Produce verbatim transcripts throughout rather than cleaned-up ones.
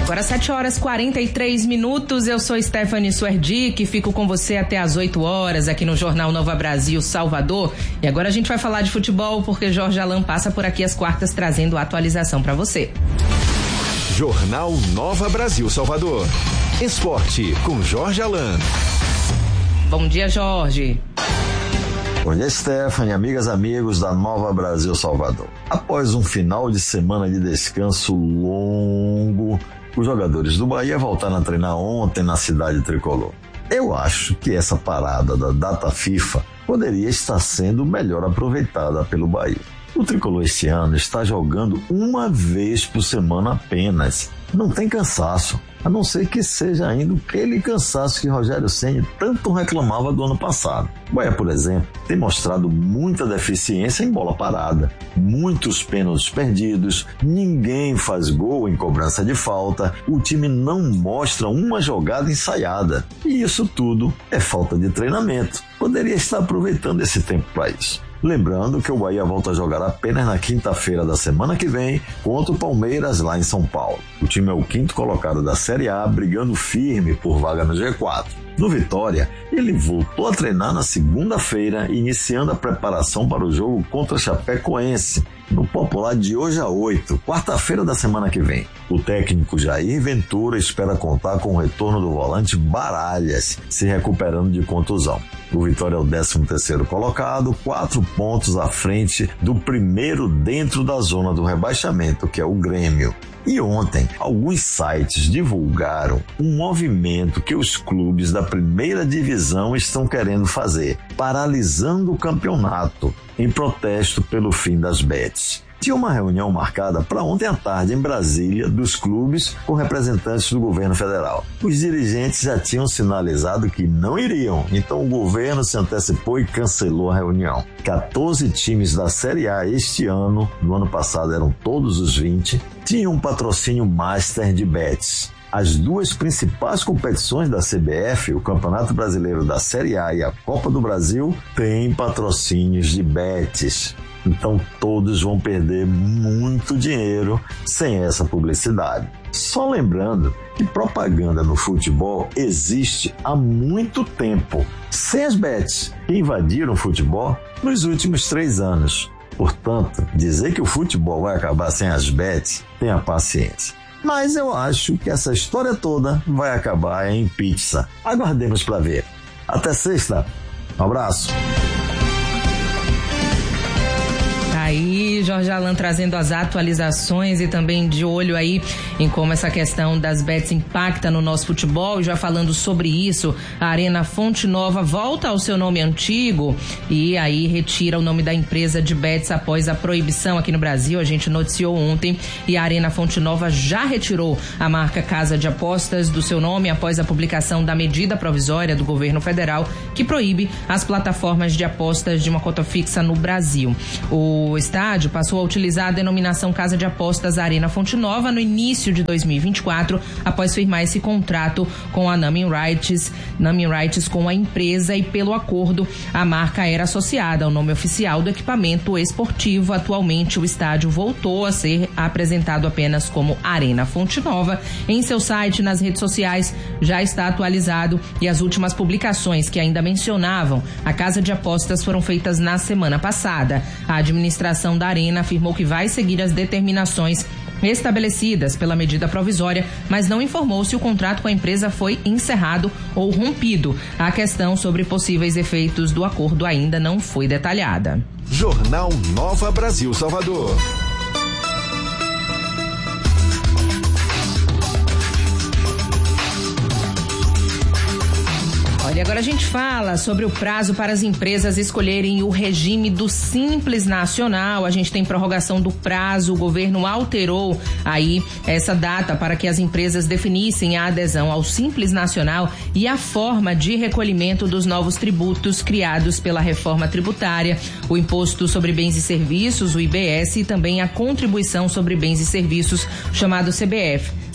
Agora sete horas e quarenta e três minutos, eu sou Stephanie Suerdick, fico com você até às oito horas aqui no Jornal Nova Brasil Salvador. E agora a gente vai falar de futebol porque Jorge Alain passa por aqui às quartas trazendo a atualização para você. Jornal Nova Brasil Salvador. Esporte com Jorge Alain. Bom dia, Jorge. Bom dia, Stephanie, amigas, amigos da Nova Brasil Salvador. Após um final de semana de descanso longo, os jogadores do Bahia voltaram a treinar ontem na cidade tricolor. Eu acho que essa parada da data FIFA poderia estar sendo melhor aproveitada pelo Bahia. O tricolor este ano está jogando uma vez por semana apenas. Não tem cansaço, a não ser que seja ainda aquele cansaço que Rogério Ceni tanto reclamava do ano passado. O Bahia, por exemplo, tem mostrado muita deficiência em bola parada, muitos pênaltis perdidos, ninguém faz gol em cobrança de falta, o time não mostra uma jogada ensaiada. E isso tudo é falta de treinamento. Poderia estar aproveitando esse tempo para isso. Lembrando que o Bahia volta a jogar apenas na quinta-feira da semana que vem contra o Palmeiras lá em São Paulo. O time é o quinto colocado da Série A, brigando firme por vaga no G quatro. No Vitória, ele voltou a treinar na segunda-feira, iniciando a preparação para o jogo contra a Chapecoense, no Popular de hoje a oito, quarta-feira da semana que vem. O técnico Jair Ventura espera contar com o retorno do volante Baralhas, se recuperando de contusão. O Vitória é o décimo terceiro colocado, quatro pontos à frente do primeiro dentro da zona do rebaixamento, que é o Grêmio. E ontem, alguns sites divulgaram um movimento que os clubes da primeira divisão estão querendo fazer, paralisando o campeonato em protesto pelo fim das bets. Tinha uma reunião marcada para ontem à tarde em Brasília dos clubes com representantes do governo federal. Os dirigentes já tinham sinalizado que não iriam, então o governo se antecipou e cancelou a reunião. quatorze times da Série A este ano, no ano passado eram todos os vinte, tinham um patrocínio master de bets. As duas principais competições da C B F, o Campeonato Brasileiro da Série A e a Copa do Brasil, têm patrocínios de bets. Então todos vão perder muito dinheiro sem essa publicidade. Só lembrando que propaganda no futebol existe há muito tempo, sem as bets que invadiram o futebol nos últimos três anos. Portanto, dizer que o futebol vai acabar sem as bets, tenha paciência. Mas eu acho que essa história toda vai acabar em pizza. Aguardemos para ver. Até sexta. Um abraço. Aí, Jorge Alain trazendo as atualizações e também de olho aí em como essa questão das bets impacta no nosso futebol. E já falando sobre isso, a Arena Fonte Nova volta ao seu nome antigo e aí retira o nome da empresa de bets após a proibição aqui no Brasil. A gente noticiou ontem e a Arena Fonte Nova já retirou a marca Casa de Apostas do seu nome após a publicação da medida provisória do governo federal que proíbe as plataformas de apostas de uma cota fixa no Brasil. O O estádio passou a utilizar a denominação Casa de Apostas Arena Fonte Nova no início de dois mil e vinte e quatro, após firmar esse contrato com a Naming Rights, Naming Rights com a empresa, e pelo acordo a marca era associada ao nome oficial do equipamento esportivo. Atualmente o estádio voltou a ser apresentado apenas como Arena Fonte Nova. Em seu site, nas redes sociais, já está atualizado e as últimas publicações que ainda mencionavam a Casa de Apostas foram feitas na semana passada. A administração da Arena afirmou que vai seguir as determinações estabelecidas pela medida provisória, mas não informou se o contrato com a empresa foi encerrado ou rompido. A questão sobre possíveis efeitos do acordo ainda não foi detalhada. Jornal Nova Brasil Salvador. Olha, agora a gente fala sobre o prazo para as empresas escolherem o regime do Simples Nacional. A gente tem prorrogação do prazo, o governo alterou aí essa data para que as empresas definissem a adesão ao Simples Nacional e a forma de recolhimento dos novos tributos criados pela reforma tributária, o Imposto sobre Bens e Serviços, o I B S, e também a Contribuição sobre Bens e Serviços, chamado C B F.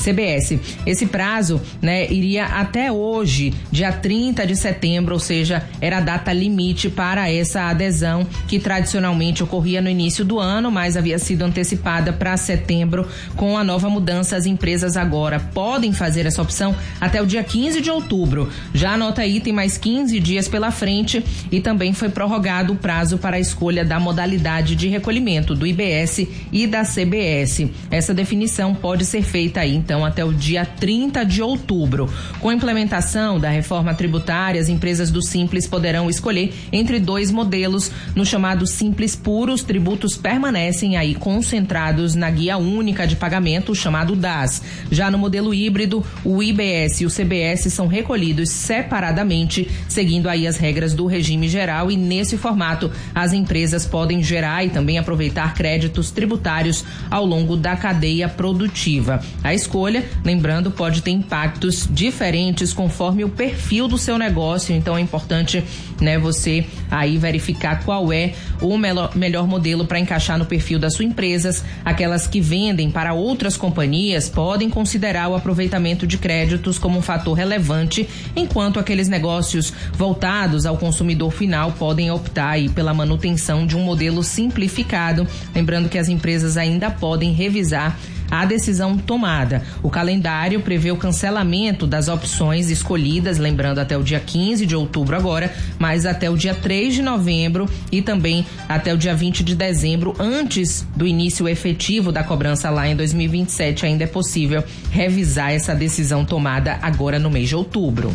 C B S. Esse prazo, né, iria até hoje, dia trinta de setembro, ou seja, era a data limite para essa adesão que tradicionalmente ocorria no início do ano, mas havia sido antecipada para setembro. Com a nova mudança, as empresas agora podem fazer essa opção até o dia quinze de outubro. Já anota aí, tem mais quinze dias pela frente e também foi prorrogado o prazo para a escolha da modalidade de recolhimento do I B S e da C B S. Essa definição pode ser feita aí, então, até o dia trinta de outubro. Com a implementação da reforma tributária, as empresas do Simples poderão escolher entre dois modelos. No chamado Simples Puro, os tributos permanecem aí concentrados na guia única de pagamento, chamado D A S. Já no modelo híbrido, o I B S e o C B S são recolhidos separadamente, seguindo aí as regras do regime geral, e nesse formato as empresas podem gerar e também aproveitar créditos tributários ao longo da cadeia produtiva. A escolha, lembrando, pode ter impactos diferentes conforme o perfil do seu negócio, então é importante, né, você aí verificar qual é o melhor, melhor modelo para encaixar no perfil das suas empresas. Aquelas que vendem para outras companhias podem considerar o aproveitamento de créditos como um fator relevante, enquanto aqueles negócios voltados ao consumidor final podem optar aí pela manutenção de um modelo simplificado. Lembrando que as empresas ainda podem revisar a decisão tomada. O calendário prevê o cancelamento das opções escolhidas, lembrando até o dia quinze de outubro agora, mas até o dia três de novembro e também até o dia vinte de dezembro, antes do início efetivo da cobrança lá em dois mil e vinte e sete, ainda é possível revisar essa decisão tomada agora no mês de outubro.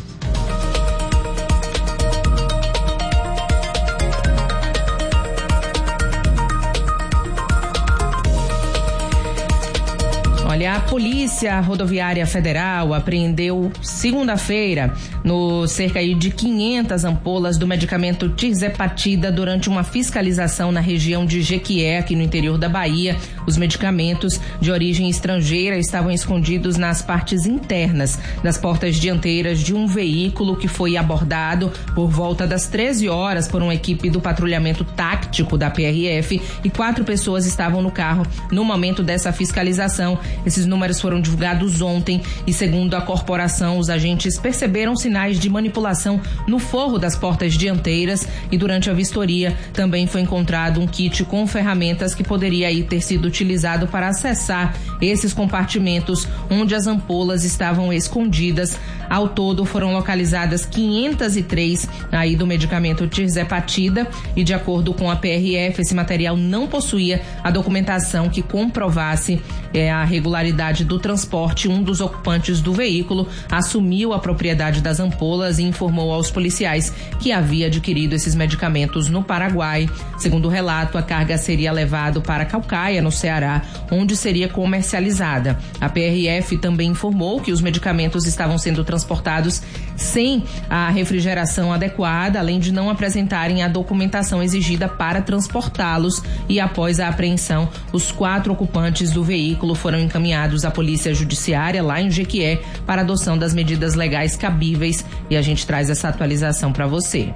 Olha, a Polícia Rodoviária Federal apreendeu segunda-feira no cerca de quinhentas ampolas do medicamento tirzepatida durante uma fiscalização na região de Jequié, aqui no interior da Bahia. Os medicamentos de origem estrangeira estavam escondidos nas partes internas das portas dianteiras de um veículo que foi abordado por volta das treze horas por uma equipe do patrulhamento tático da P R F, e quatro pessoas estavam no carro no momento dessa fiscalização. Esses números foram divulgados ontem e, segundo a corporação, os agentes perceberam sinais de manipulação no forro das portas dianteiras, e durante a vistoria também foi encontrado um kit com ferramentas que poderia aí ter sido utilizado para acessar esses compartimentos onde as ampolas estavam escondidas. Ao todo foram localizadas quinhentas e três aí do medicamento tirzepatida, e de acordo com a P R F, esse material não possuía a documentação que comprovasse é, a regularidade do transporte. Um dos ocupantes do veículo assumiu a propriedade das ampolas e informou aos policiais que havia adquirido esses medicamentos no Paraguai. Segundo o relato, a carga seria levada para Caucaia, no Ceará, onde seria comercializada. A P R F também informou que os medicamentos estavam sendo transportados sem a refrigeração adequada, além de não apresentarem a documentação exigida para transportá-los, e após a apreensão, os quatro ocupantes do veículo foram encaminhados à Polícia Judiciária lá em Jequié para adoção das medidas legais cabíveis, e a gente traz essa atualização para você.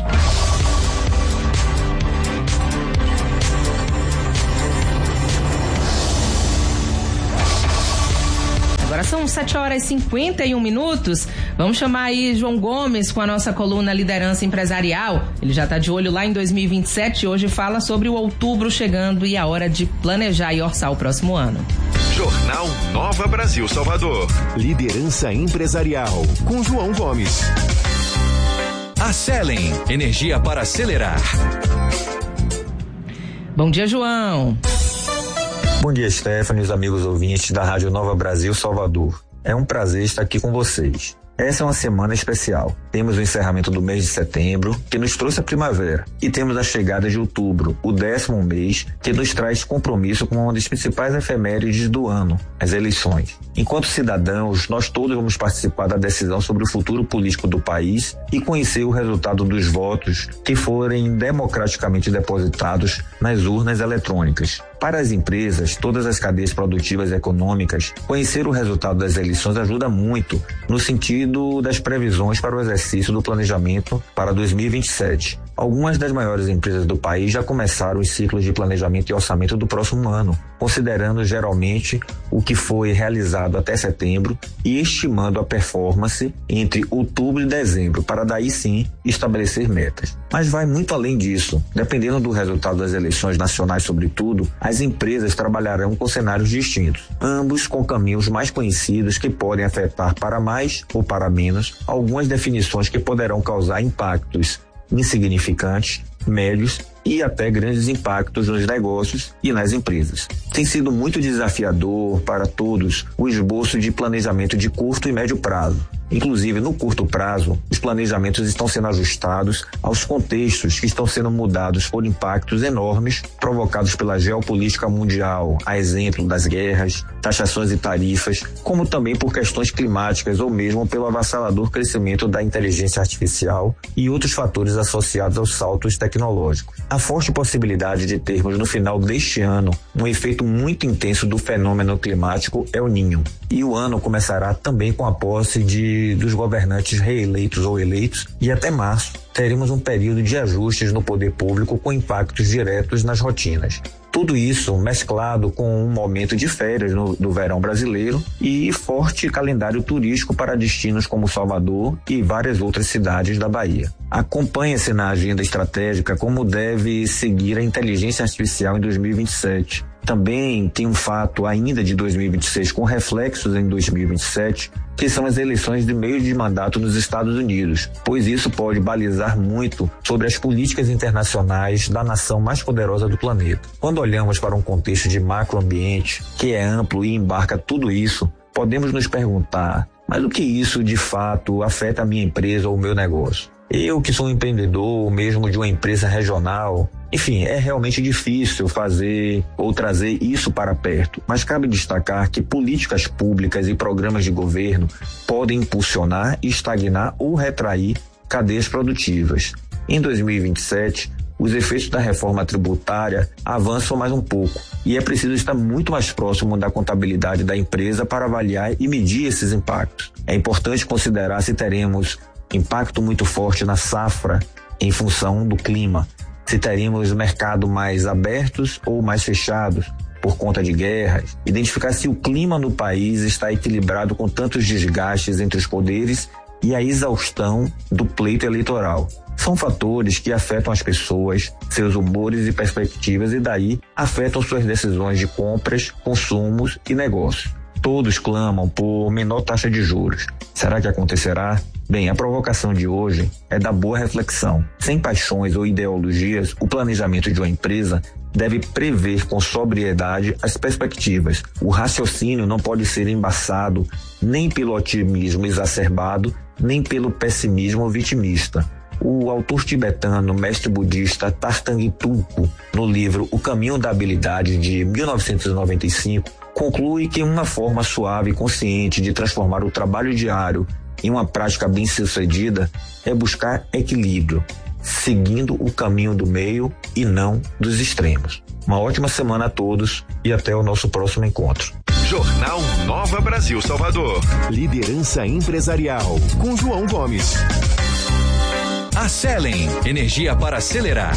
Agora são sete horas e cinquenta e um minutos. Vamos chamar aí João Gomes com a nossa coluna Liderança Empresarial. Ele já está de olho lá em dois mil e vinte e sete e hoje fala sobre o outubro chegando e a hora de planejar e orçar o próximo ano. Jornal Nova Brasil Salvador. Liderança Empresarial com João Gomes. A Selen, energia para acelerar. Bom dia, João. Bom dia, Stephanie, os amigos ouvintes da Rádio Nova Brasil Salvador. É um prazer estar aqui com vocês. Essa é uma semana especial. Temos o encerramento do mês de setembro, que nos trouxe a primavera, e temos a chegada de outubro, o décimo mês, que nos traz compromisso com uma das principais efemérides do ano, as eleições. Enquanto cidadãos, nós todos vamos participar da decisão sobre o futuro político do país e conhecer o resultado dos votos que forem democraticamente depositados nas urnas eletrônicas. Para as empresas, todas as cadeias produtivas e econômicas, conhecer o resultado das eleições ajuda muito no sentido das previsões para o exercício do planejamento para dois mil e vinte e sete. Algumas das maiores empresas do país já começaram os ciclos de planejamento e orçamento do próximo ano, considerando geralmente o que foi realizado até setembro e estimando a performance entre outubro e dezembro, para daí sim estabelecer metas. Mas vai muito além disso. Dependendo do resultado das eleições nacionais, sobretudo, as empresas trabalharão com cenários distintos, ambos com caminhos mais conhecidos que podem afetar para mais ou para menos algumas definições que poderão causar impactos insignificantes, médios e até grandes impactos nos negócios e nas empresas. Tem sido muito desafiador para todos o esboço de planejamento de curto e médio prazo. Inclusive, no curto prazo, os planejamentos estão sendo ajustados aos contextos que estão sendo mudados por impactos enormes provocados pela geopolítica mundial, a exemplo das guerras, taxações e tarifas, como também por questões climáticas ou mesmo pelo avassalador crescimento da inteligência artificial e outros fatores associados aos saltos tecnológicos. A forte possibilidade de termos no final deste ano um efeito muito intenso do fenômeno climático El Niño. E o ano começará também com a posse de dos governantes reeleitos ou eleitos, e até março teremos um período de ajustes no poder público com impactos diretos nas rotinas. Tudo isso mesclado com um momento de férias no, do verão brasileiro e forte calendário turístico para destinos como Salvador e várias outras cidades da Bahia. Acompanha-se na agenda estratégica como deve seguir a inteligência artificial em dois mil e vinte e sete. Também tem um fato ainda de dois mil e vinte e seis com reflexos em dois mil e vinte e sete, que são as eleições de meio de mandato nos Estados Unidos, pois isso pode balizar muito sobre as políticas internacionais da nação mais poderosa do planeta. Quando olhamos para um contexto de macroambiente, que é amplo e embarca tudo isso, podemos nos perguntar, mas o que isso de fato afeta a minha empresa ou o meu negócio? Eu que sou um empreendedor, mesmo de uma empresa regional, enfim, é realmente difícil fazer ou trazer isso para perto, mas cabe destacar que políticas públicas e programas de governo podem impulsionar, estagnar ou retrair cadeias produtivas. Em dois mil e vinte e sete, os efeitos da reforma tributária avançam mais um pouco e é preciso estar muito mais próximo da contabilidade da empresa para avaliar e medir esses impactos. É importante considerar se teremos impacto muito forte na safra em função do clima, se teremos mercado mais abertos ou mais fechados por conta de guerras, identificar se o clima no país está equilibrado com tantos desgastes entre os poderes e a exaustão do pleito eleitoral. São fatores que afetam as pessoas, seus humores e perspectivas e daí afetam suas decisões de compras, consumos e negócios. Todos clamam por menor taxa de juros. Será que acontecerá? Bem, a provocação de hoje é da boa reflexão. Sem paixões ou ideologias, o planejamento de uma empresa deve prever com sobriedade as perspectivas. O raciocínio não pode ser embaçado nem pelo otimismo exacerbado, nem pelo pessimismo vitimista. O autor tibetano, mestre budista Tartang Tulku, no livro O Caminho da Habilidade, de mil novecentos e noventa e cinco, conclui que uma forma suave e consciente de transformar o trabalho diário em uma prática bem-sucedida é buscar equilíbrio, seguindo o caminho do meio e não dos extremos. Uma ótima semana a todos e até o nosso próximo encontro. Jornal Nova Brasil Salvador. Liderança empresarial com João Gomes. A Selen, energia para acelerar.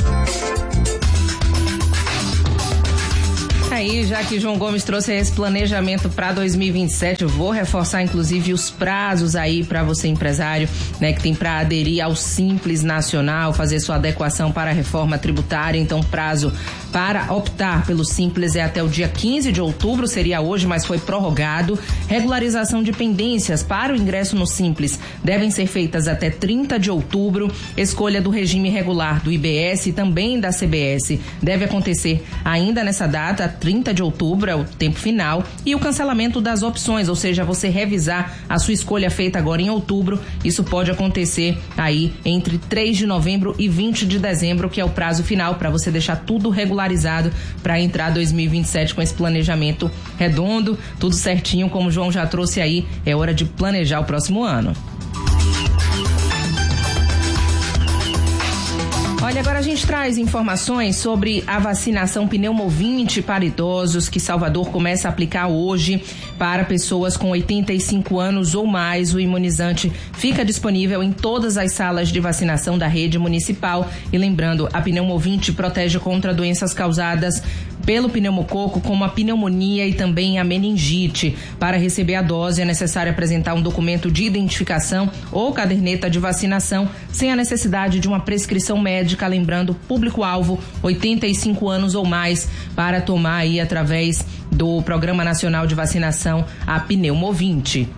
Aí, já que João Gomes trouxe esse planejamento para dois mil e vinte e sete, eu vou reforçar inclusive os prazos aí para você, empresário, né, que tem para aderir ao Simples Nacional, fazer sua adequação para a reforma tributária. Então, prazo para optar pelo Simples é até o dia quinze de outubro, seria hoje, mas foi prorrogado. Regularização de pendências para o ingresso no Simples devem ser feitas até trinta de outubro. Escolha do regime regular do I B S e também da C B S deve acontecer ainda nessa data, trinta de outubro é o tempo final, e o cancelamento das opções, ou seja, você revisar a sua escolha feita agora em outubro, isso pode acontecer aí entre três de novembro e vinte de dezembro, que é o prazo final para você deixar tudo regularizado para entrar dois mil e vinte e sete com esse planejamento redondo, tudo certinho, como o João já trouxe aí, é hora de planejar o próximo ano. Olha, agora a gente traz informações sobre a vacinação pneumovinte para idosos que Salvador começa a aplicar hoje para pessoas com oitenta e cinco anos ou mais. O imunizante fica disponível em todas as salas de vacinação da rede municipal. E lembrando, a pneumovinte protege contra doenças causadas pelo pneumococo, como a pneumonia e também a meningite. Para receber a dose é necessário apresentar um documento de identificação ou caderneta de vacinação, sem a necessidade de uma prescrição médica. Lembrando, público-alvo oitenta e cinco anos ou mais, para tomar aí através do Programa Nacional de Vacinação a pneumovinte.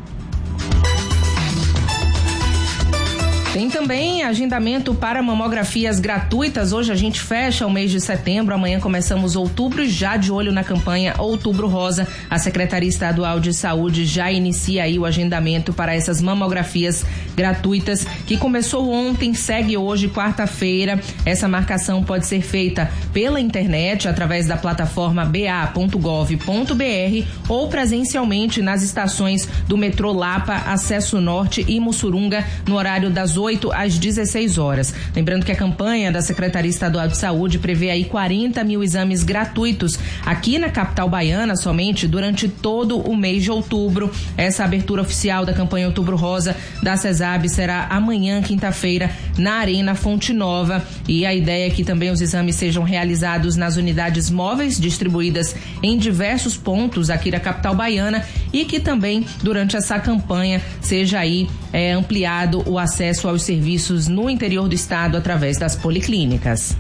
Tem também agendamento para mamografias gratuitas. Hoje a gente fecha o mês de setembro, amanhã começamos outubro e já de olho na campanha Outubro Rosa. A Secretaria Estadual de Saúde já inicia aí o agendamento para essas mamografias gratuitas, que começou ontem, segue hoje, quarta-feira. Essa marcação pode ser feita pela internet, através da plataforma b a ponto gov ponto b r ou presencialmente nas estações do metrô Lapa, Acesso Norte e Mussurunga, no horário das oito às dezesseis horas. Lembrando que a campanha da Secretaria Estadual de Saúde prevê aí quarenta mil exames gratuitos aqui na capital baiana, somente durante todo o mês de outubro. Essa abertura oficial da campanha Outubro Rosa da CESAB será amanhã, quinta-feira, na Arena Fonte Nova. E a ideia é que também os exames sejam realizados nas unidades móveis distribuídas em diversos pontos aqui da capital baiana, e que também durante essa campanha seja aí é, ampliado o acesso aos serviços no interior do estado através das policlínicas.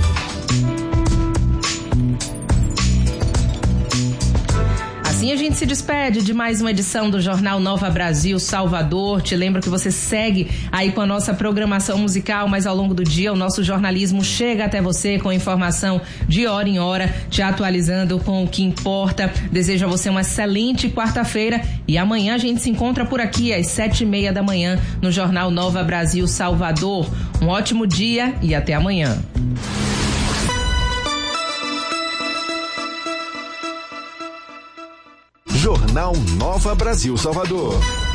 Assim a gente se despede de mais uma edição do Jornal Nova Brasil Salvador. Te lembro que você segue aí com a nossa programação musical, mas ao longo do dia o nosso jornalismo chega até você com informação de hora em hora, te atualizando com o que importa. Desejo a você uma excelente quarta-feira e amanhã a gente se encontra por aqui às sete e meia da manhã no Jornal Nova Brasil Salvador. Um ótimo dia e até amanhã. Jornal Nova Brasil Salvador.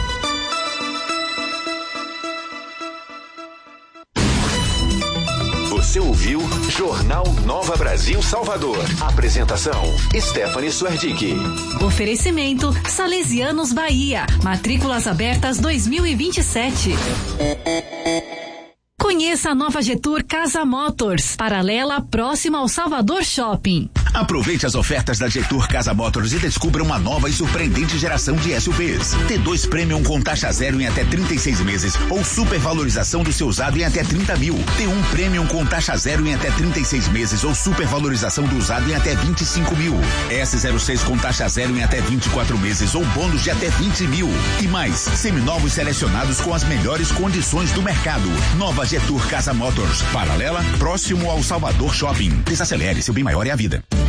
Você ouviu Jornal Nova Brasil Salvador. Apresentação: Stephanie Suerdick. Oferecimento: Salesianos Bahia. Matrículas abertas dois mil e vinte e sete. Conheça a nova Getur Casa Motors, paralela próxima ao Salvador Shopping. Aproveite as ofertas da Getur Casa Motors e descubra uma nova e surpreendente geração de S U Vs. T dois Premium com taxa zero em até trinta e seis meses ou supervalorização do seu usado em até trinta mil. T um Premium com taxa zero em até trinta e seis meses ou supervalorização do usado em até vinte e cinco mil. S zero seis com taxa zero em até vinte e quatro meses ou bônus de até vinte mil. E mais, seminovos selecionados com as melhores condições do mercado. Nova Getur Casa Motors, paralela próximo ao Salvador Shopping. Desacelere, seu bem maior é a vida.